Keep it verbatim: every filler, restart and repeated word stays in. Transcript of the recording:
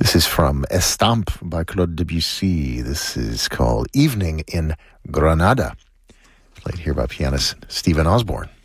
This is from Estampes by Claude Debussy. This is called Evening in Granada, played here by pianist Stephen Osborne.